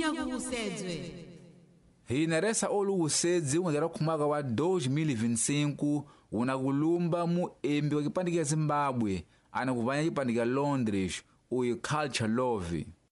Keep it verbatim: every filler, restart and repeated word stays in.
kunyakukusedze Hinaresa olu usedzi unazara kumwaka wa dois mil e vinte e cinco unakulumba mu embi wa kipandi kia Zimbabwe ana kuvanya kipandi kia Londres uyu Culture Love.